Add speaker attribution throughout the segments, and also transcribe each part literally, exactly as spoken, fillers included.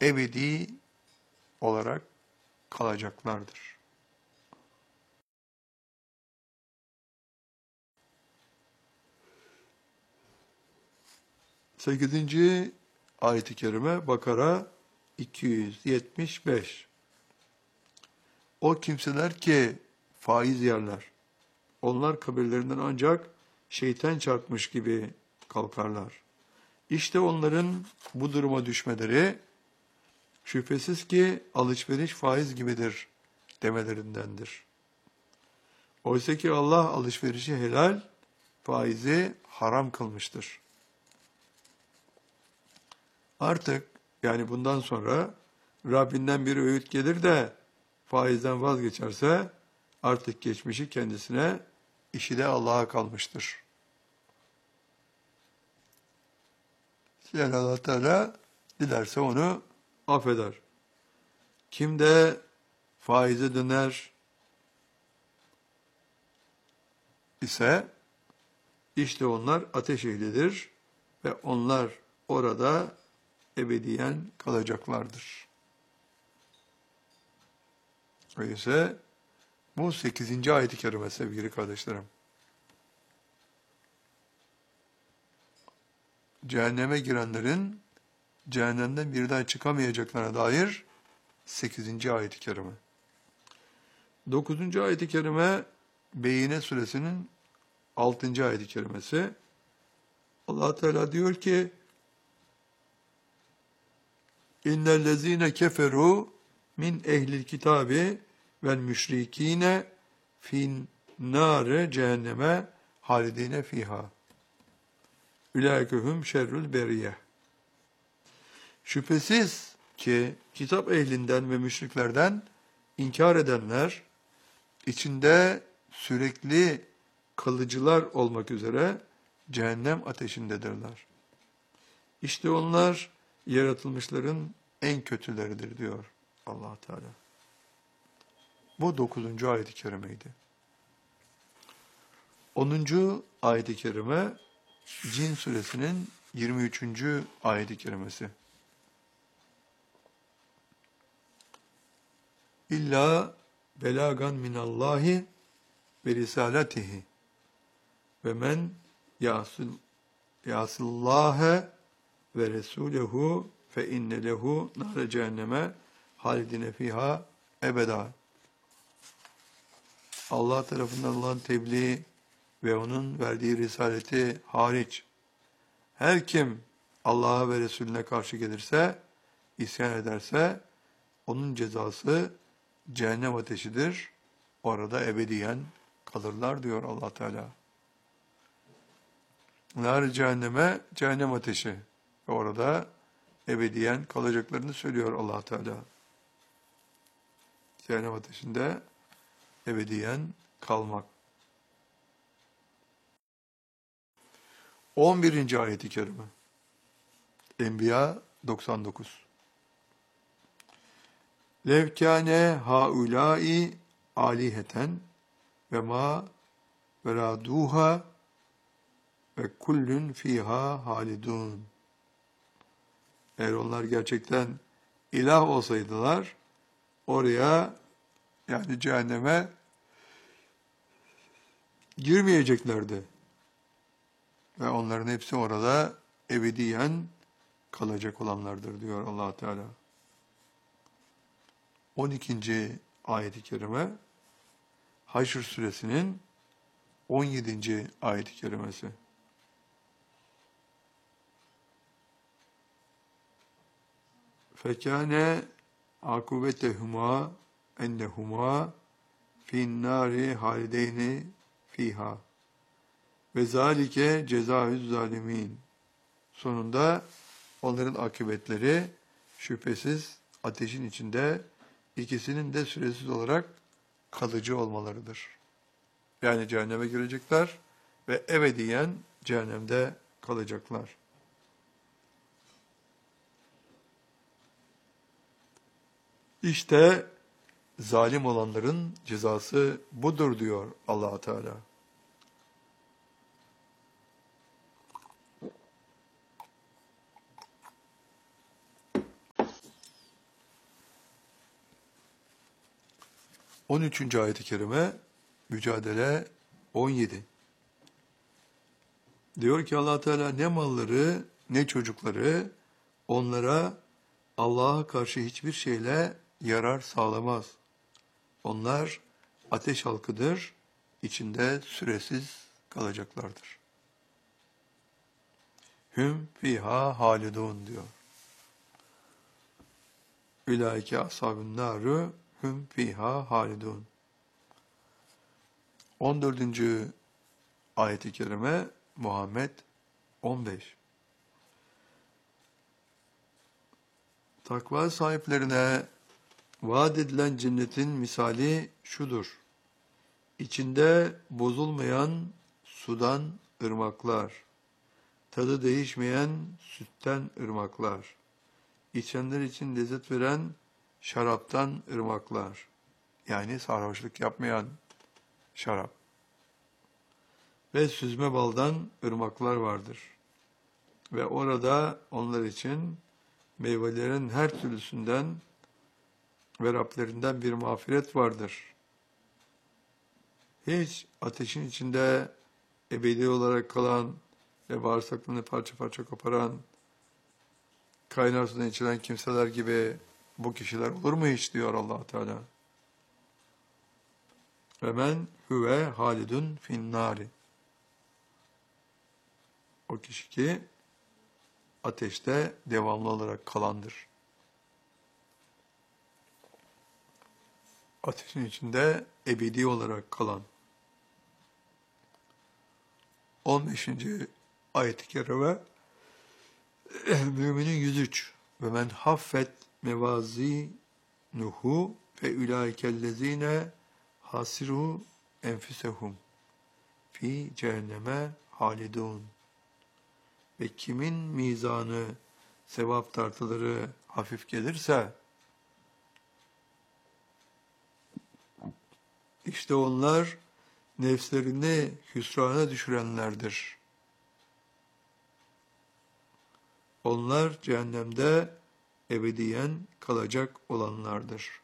Speaker 1: ebedi olarak kalacaklardır. Sekizinci ayet-i kerime Bakara iki yüz yetmiş beş. O kimseler ki faiz yerler, onlar kabirlerinden ancak şeytan çarpmış gibi kalkarlar. İşte onların bu duruma düşmeleri, şüphesiz ki alışveriş faiz gibidir demelerindendir. Oysa ki Allah alışverişi helal, faizi haram kılmıştır. Artık yani bundan sonra Rabbinden bir öğüt gelir de faizden vazgeçerse artık geçmişi kendisine, işi de Allah'a kalmıştır. Yani Allah Teala dilerse onu affeder. Kim de faize döner ise işte onlar ateş ehlidir ve onlar orada ebediyen kalacaklardır. Öyleyse bu sekizinci ayet-i kerime sevgili kardeşlerim. Cehenneme girenlerin cehennemden bir daha çıkamayacaklarına dair sekizinci ayet-i kerime. dokuzuncu ayet-i kerime Beyyine suresinin altıncı ayet-i kerimesi. Allah Teala diyor ki: İnnellezîne keferû min ehlil kitabi vel müşrikîne fin nâre cehenneme halidine fiha. Ülâkehum şerrül beriyeh. Şüphesiz ki kitap ehlinden ve müşriklerden inkar edenler içinde sürekli kalıcılar olmak üzere cehennem ateşindedirler. İşte onlar yaratılmışların en kötüleridir diyor Allah Teala. Bu dokuzuncu ayet-i kerimeydi. Onuncu ayet-i kerime Cin suresinin yirmi üçüncü ayet-i kerimesi. İlla belagan minallahi ve risalatihi ve men yasil yasillâhe ve resûlehu fe inne lehu nâre cehenneme halidine fiha ebeda. Allah tarafından olan tebliğ ve onun verdiği risaleti hariç her kim Allah'a ve Resulüne karşı gelirse, isyan ederse onun cezası cehennem ateşidir. Orada ebediyen kalırlar diyor Allah Teala. Nar cehenneme, cehennem ateşi. Orada ebediyen kalacaklarını söylüyor Allah Teala. Cehennem ateşinde ebediyen kalmak. on birinci ayet-i kerime. Enbiya doksan dokuz. Lev kâne haulâi aliheten ve ma veradûhâ ve kullun fîhâ halidûn. Eğer onlar gerçekten ilah olsaydılar, oraya yani cehenneme girmeyeceklerdi. Ve onların hepsi orada ebediyen kalacak olanlardır diyor Allah Teala. on ikinci ayet-i kerime Haşr suresinin on yedinci ayet-i kerimesi. Fekâne akubetehumâ ennehumâ fi'n-nâri halideyni fîhâ ve zâlike cezâüz zâlimîn. Sonunda onların akıbetleri şüphesiz ateşin içinde ikisinin de süresiz olarak kalıcı olmalarıdır. Yani cehenneme girecekler ve ebediyen cehennemde kalacaklar. İşte zalim olanların cezası budur diyor Allah Teala. on üçüncü ayet-i kerime Mücadele on yedi. Diyor ki Allah Teala ne malları ne çocukları onlara Allah'a karşı hiçbir şeyle yarar sağlamaz. Onlar ateş halkıdır, içinde süresiz kalacaklardır. Hüm fiha halidun diyor. Ülaike ashabun naru hüm fiha halidun. on dördüncü ayet-i kerime Muhammed on beş. Takva sahiplerine vaat edilen cennetin misali şudur. İçinde bozulmayan sudan ırmaklar, tadı değişmeyen sütten ırmaklar, içenler için lezzet veren şaraptan ırmaklar, yani sarhoşluk yapmayan şarap ve süzme baldan ırmaklar vardır. Ve orada onlar için meyvelerin her türlüsünden ve Rablerinden bir mağfiret vardır. Hiç ateşin içinde ebedi olarak kalan ve bağırsaklarını parça parça koparan, kaynar sudan içilen kimseler gibi bu kişiler olur mu hiç diyor Allah Teala. Ve men huve halidun finnari. O kişi ki ateşte devamlı olarak kalandır. Ateşin içinde ebedi olarak kalan. on beşinci ayet-i kerime Müminin yüz üç. Ve men haffet mevazinuhu fe ulaikellezine hasiru enfusehum fi cehenneme halidun. Ve kimin mizanı, sevap tartıları hafif gelirse, işte onlar nefslerini hüsrana düşürenlerdir. Onlar cehennemde ebediyen kalacak olanlardır.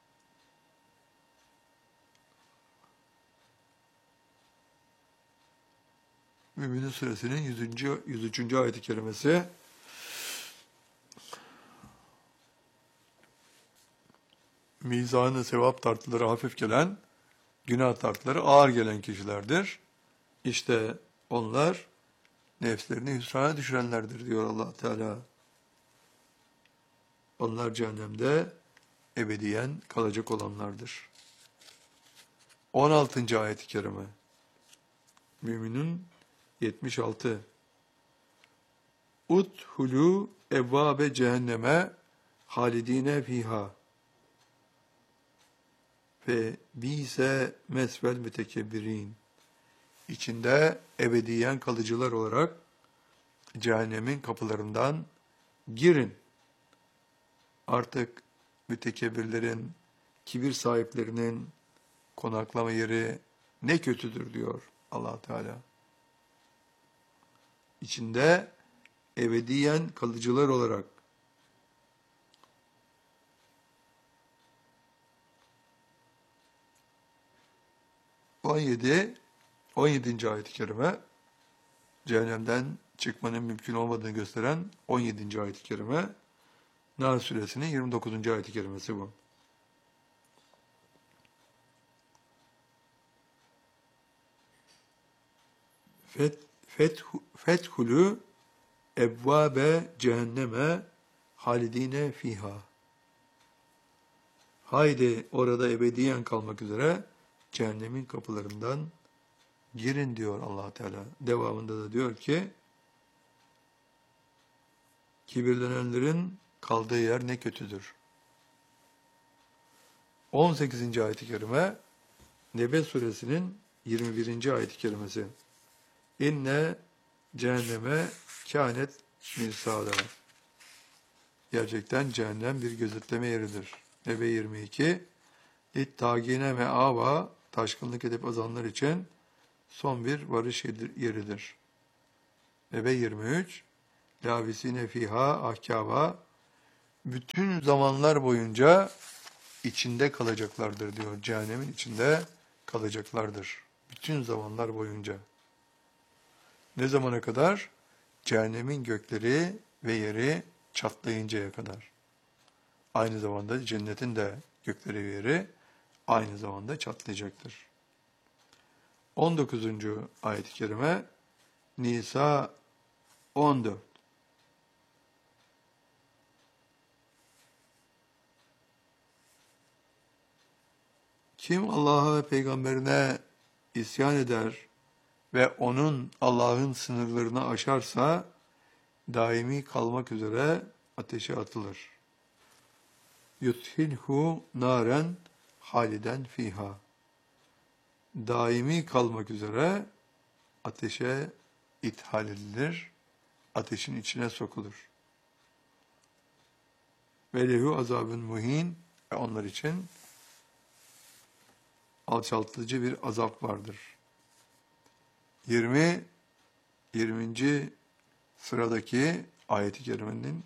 Speaker 1: Mü'minin suresinin yüzüncü. yüz üçüncü ayet-i kerimesi mizanı sevap tartıları hafif gelen, günah tartıları ağır gelen kişilerdir. İşte onlar nefslerini hüsrana düşürenlerdir diyor Allah Teala. Onlar cehennemde ebediyen kalacak olanlardır. on altıncı ayet-i kerime Mü'minun yetmiş altı. Udhulu evvabe cehenneme halidine fiha ve bise mesvel mütekebbirin. İçinde ebediyen kalıcılar olarak cehennemin kapılarından girin. Artık mütekebbirlerin, kibir sahiplerinin konaklama yeri ne kötüdür diyor Allah Teala. İçinde ebediyen kalıcılar olarak on yedi on yedinci ayet-i kerime cehennemden çıkmanın mümkün olmadığını gösteren on yedinci ayet-i kerime Nahl suresinin yirmi dokuzuncu ayet-i kerimesi bu. Fet, fethu, fethulü evvabe cehenneme halidine fiha. Haydi orada ebediyen kalmak üzere cehennemin kapılarından girin diyor Allah Teala. Devamında da diyor ki kibirlenenlerin kaldığı yer ne kötüdür. on sekizinci ayet-i kerime Nebe suresinin yirmi birinci ayet-i kerimesi. İnne cehenneme kânet mirsâda. Gerçekten cehennem bir gözetleme yeridir. Nebe yirmi iki. İttâgine ve ava taşkınlık edip azanlar için son bir varış yeridir. Nebe yirmi üç. Lâvisine fîhâ ahkâva. Bütün zamanlar boyunca içinde kalacaklardır diyor. Cehennemin içinde kalacaklardır. Bütün zamanlar boyunca. Ne zamana kadar? Cehennemin gökleri ve yeri çatlayıncaya kadar. Aynı zamanda cennetin de gökleri ve yeri aynı zamanda çatlayacaktır. on dokuzuncu ayet-i kerime Nisa on dört. Kim Allah'a ve peygamberine isyan eder ve onun Allah'ın sınırlarını aşarsa daimi kalmak üzere ateşe atılır. Yuthilhu naren haliden fiha. Daimi kalmak üzere ateşe ithal edilir, ateşin içine sokulur. Ve lehu azabın muhin, ve onlar için alçaltıcı bir azap vardır. yirmi yirminci sıradaki ayet-i kerimenin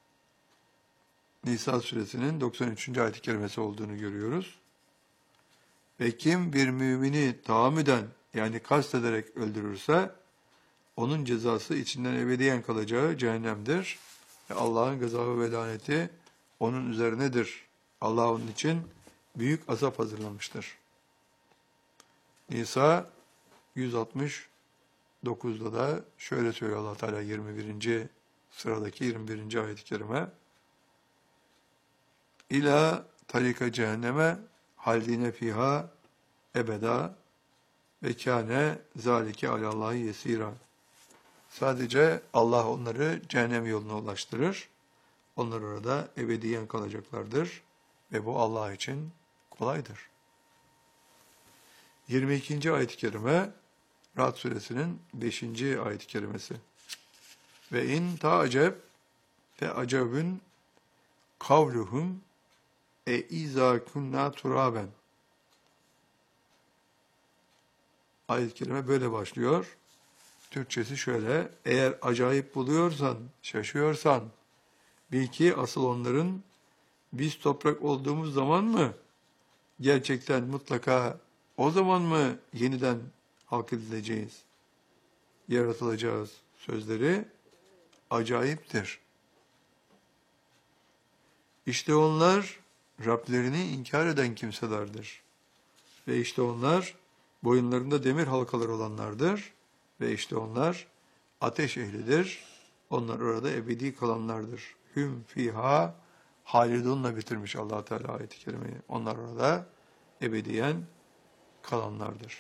Speaker 1: Nisa suresinin doksan üçüncü ayet-i kerimesi olduğunu görüyoruz. Ve kim bir mümini tahammüden, yani kastederek öldürürse onun cezası içinden ebediyen kalacağı cehennemdir. Ve Allah'ın gazabı ve laneti onun üzerinedir. Allah onun için büyük azap hazırlamıştır. Nisa yüz altmış dokuzda da şöyle söylüyor Allah Teala yirmi birinci sıradaki yirmi birinci ayet-i kerime. İlâ tarika cehenneme haldine fiha ebeda ve kâne zâlike alallâhi yesîrâ. Sadece Allah onları cehennem yoluna ulaştırır. Onlar orada ebediyen kalacaklardır. Ve bu Allah için kolaydır. yirmi ikinci ayet-i kerime Ra'd suresinin beşinci ayet-i kerimesi. Ve in ta'ceb fe acebün kavluhum e izâ kunnâ turaben. Ayet-i kerime böyle başlıyor. Türkçesi şöyle: eğer acayip buluyorsan, şaşıyorsan, bil ki asıl onların biz toprak olduğumuz zaman mı, gerçekten mutlaka o zaman mı yeniden halk edileceğiz, yaratılacağız sözleri acayiptir. İşte onlar Rablerini inkar eden kimselerdir. Ve işte onlar boyunlarında demir halkaları olanlardır. Ve işte onlar ateş ehlidir. Onlar orada ebedi kalanlardır. Hüm fiha halidunla bitirmiş Allah Teala ayet-i kerimeyi. Onlar orada ebediyen kalanlardır.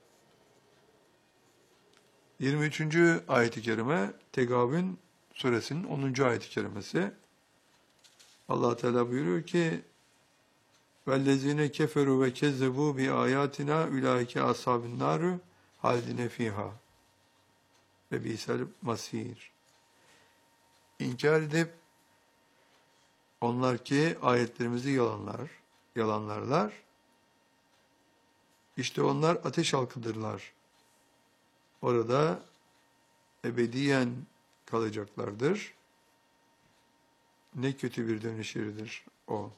Speaker 1: yirmi üçüncü ayet-i kerime Tegabün suresinin onuncu ayet-i kerimesi. Allah Teala buyuruyor ki: "Vellezine keferu ve kezzebu bi ayatina ulaike ashabun naru halidine fiha ve bisel masir." İnkar edip onlar ki ayetlerimizi yalanlar, yalanlarlar. İşte onlar ateş halkıdırlar. Orada ebediyen kalacaklardır. Ne kötü bir dönüş yeridir o.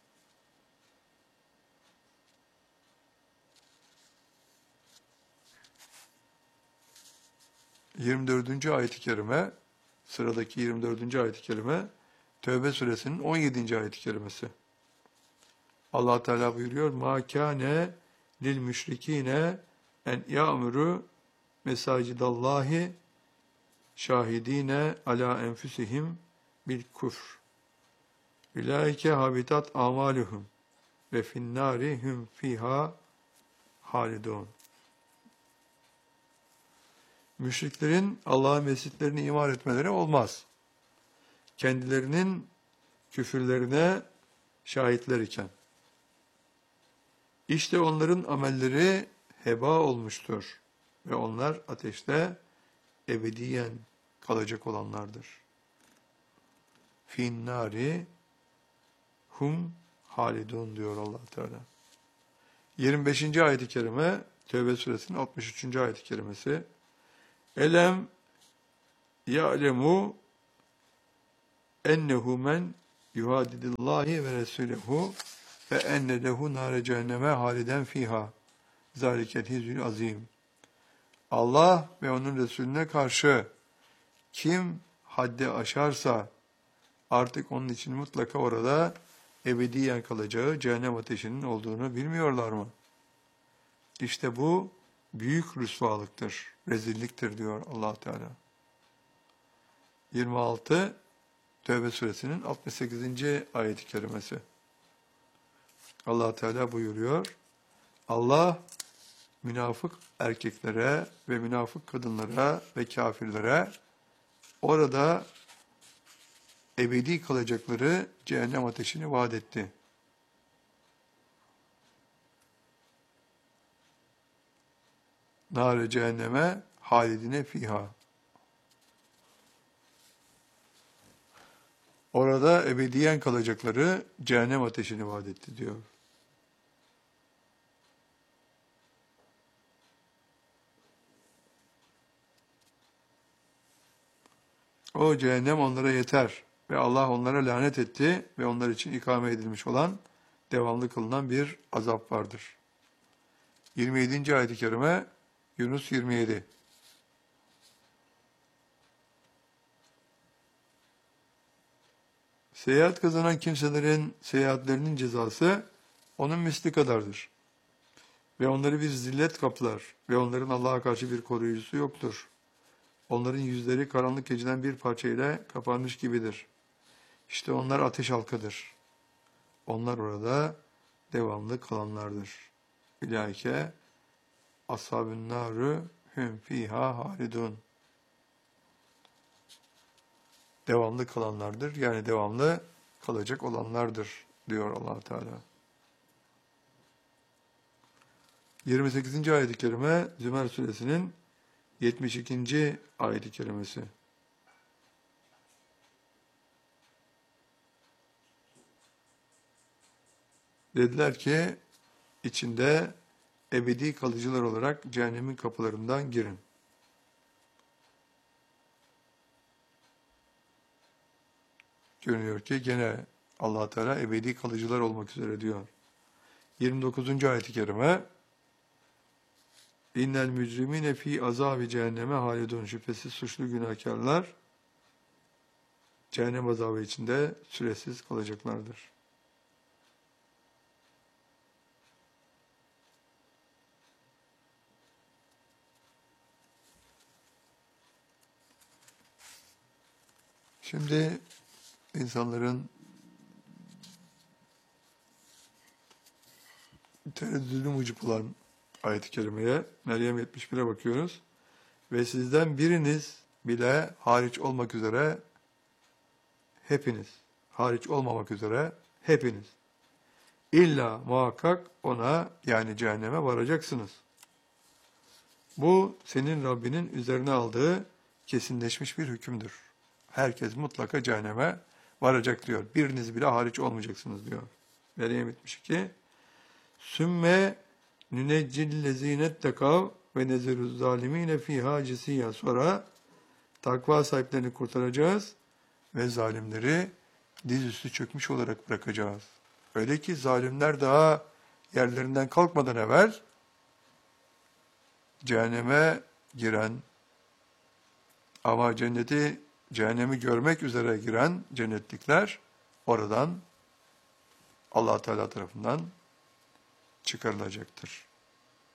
Speaker 1: yirmi dördüncü ayet-i kerime, sıradaki yirmi dördüncü ayet-i kerime, Tevbe suresinin on yedinci ayet-i kerimesi. Allah Teala buyuruyor: "Ma kâne lil müşrikîne en ya'muru mesacidallahi şahidine ala enfusihim bil kufr. Ulaike habitat amaluhum ve finnâri hum fiha halidun." Müşriklerin Allah'ın mescitlerini imar etmeleri olmaz. Kendilerinin küfürlerine şahitler iken. İşte onların amelleri heba olmuştur ve onlar ateşte ebediyen kalacak olanlardır. Finnari hum halidun diyor Allah Teala. yirmi beşinci ayet-i kerime Tevbe suresinin altmış üçüncü ayet-i kerimesi. Elem ya'lemu ennehu men yuhadidillahi ve resulehu ve enne lehu nâre cehenneme haliden fiha. Zâlikel hizül azîm. Allah ve onun Resulüne karşı kim haddi aşarsa artık onun için mutlaka orada ebediyen kalacağı cehennem ateşinin olduğunu bilmiyorlar mı? İşte bu büyük rüsvalıktır, rezilliktir diyor Allah Teala. yirmi altı Tevbe suresinin altmış sekizinci ayet-i kerimesi. Allah Teala buyuruyor. Allah münafık erkeklere ve münafık kadınlara ve kafirlere orada ebedi kalacakları cehennem ateşini vaat etti. Nar-ı cehenneme halidine fiha. Orada ebediyen kalacakları cehennem ateşini vaat etti diyor. O cehennem onlara yeter ve Allah onlara lanet etti ve onlar için ikame edilmiş olan devamlı kılınan bir azap vardır. yirmi yedinci ayet-i kerime Yunus yirmi yedi. Seyahat kazanan kimselerin seyahatlerinin cezası onun misli kadardır. Ve onları bir zillet kaplar ve onların Allah'a karşı bir koruyucusu yoktur. Onların yüzleri karanlık geceden bir parça ile kapanmış gibidir. İşte onlar ateş halkadır. Onlar orada devamlı kalanlardır. Ulaike ashabun naru hum fiha halidun. Devamlı kalanlardır. Yani devamlı kalacak olanlardır diyor Allah Teala. yirmi sekizinci ayet-i kerime Zümer suresinin yetmiş ikinci ayet-i kerimesi. Dediler ki içinde ebedi kalıcılar olarak cehennemin kapılarından girin. Görünüyor ki gene Allah Teala ebedi kalıcılar olmak üzere diyor. yirmi dokuzuncu ayet-i kerime İnnel mücrimine fi azabi cehenneme halidun. Şüphesiz suçlu günahkarlar cehennem azabı içinde süresiz kalacaklardır. Şimdi insanların tereddüdünü mucip olan ayet-i kerimeye, Meryem yetmiş bire bakıyoruz. Ve sizden biriniz bile hariç olmak üzere hepiniz, hariç olmamak üzere hepiniz, illa muhakkak ona yani cehenneme varacaksınız. Bu senin Rabbinin üzerine aldığı kesinleşmiş bir hükümdür. Herkes mutlaka cehenneme varacak diyor. Biriniz bile hariç olmayacaksınız diyor. Meryem yetmiş iki Sümme nüneccillezîne tekav ve nezeruz zalimîne fîhâ cisiyya. Sonra takva sahiplerini kurtaracağız ve zalimleri dizüstü çökmüş olarak bırakacağız. Öyle ki zalimler daha yerlerinden kalkmadan evvel cehenneme giren ama cenneti, cehennemi görmek üzere giren cennetlikler oradan Allah Teala tarafından çıkarılacaktır.